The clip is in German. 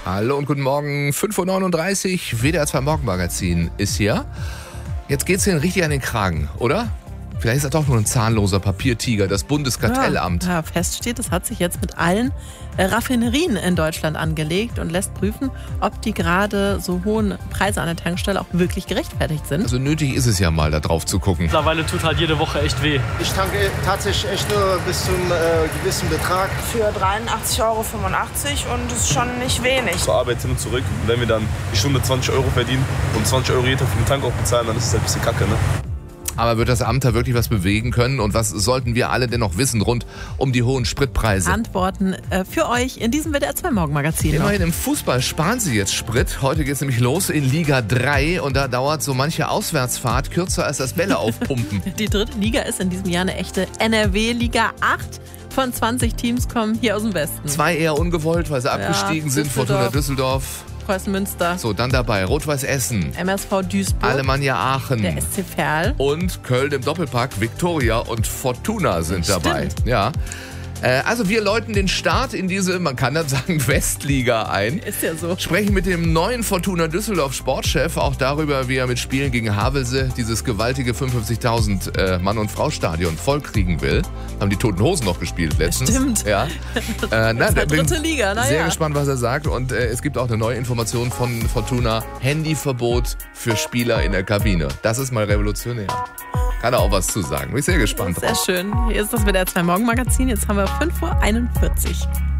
Hallo und guten Morgen, 5.39 Uhr, WDR 2 Morgenmagazin ist hier. Jetzt geht's Ihnen richtig an den Kragen, oder? Vielleicht ist das doch nur ein zahnloser Papiertiger, das Bundeskartellamt. Ja, fest steht, es hat sich jetzt mit allen Raffinerien in Deutschland angelegt und lässt prüfen, ob die gerade so hohen Preise an der Tankstelle auch wirklich gerechtfertigt sind. Also nötig ist es ja mal, da drauf zu gucken. Mittlerweile tut halt jede Woche echt weh. Ich tanke tatsächlich echt nur bis zum gewissen Betrag. Für 83,85 € und das ist schon nicht wenig. Zur Arbeit hin und zurück. Und wenn wir dann die Stunde 20 € verdienen und 20 € jeder für den Tank auch bezahlen, dann ist es halt ein bisschen kacke, ne? Aber wird das Amt da wirklich was bewegen können? Und was sollten wir alle denn noch wissen rund um die hohen Spritpreise? Antworten für euch in diesem WDR 2 Morgenmagazin. Immerhin im Fußball sparen sie jetzt Sprit. Heute geht es nämlich los in Liga 3 und da dauert so manche Auswärtsfahrt kürzer als das Bälle aufpumpen. Die dritte Liga ist in diesem Jahr eine echte NRW-Liga. 8 von 20 Teams kommen hier aus dem Westen. 2 eher ungewollt, weil sie abgestiegen sind. Fortuna Düsseldorf. Preußen Münster. So, dann dabei Rot-Weiß Essen. MSV Duisburg. Alemannia Aachen. Der SC Verl. Und Köln im Doppelpack. Viktoria und Fortuna sind dabei. Ja. Also wir läuten den Start in diese, man kann dann sagen, Westliga ein. Ist ja so. Sprechen mit dem neuen Fortuna Düsseldorf Sportchef auch darüber, wie er mit Spielen gegen Havelse dieses gewaltige 55.000 Mann- und Frau-Stadion vollkriegen will. Haben die Toten Hosen noch gespielt letztens. Stimmt. Ja. Das ist dritte Liga, naja. Sehr gespannt, was er sagt. Und es gibt auch eine neue Information von Fortuna. Handyverbot für Spieler in der Kabine. Das ist mal revolutionär. Kann er auch was zu sagen. Bin ich sehr gespannt drauf. Sehr schön. Hier ist das WDR 2 Morgenmagazin. Jetzt haben wir 5.41 Uhr.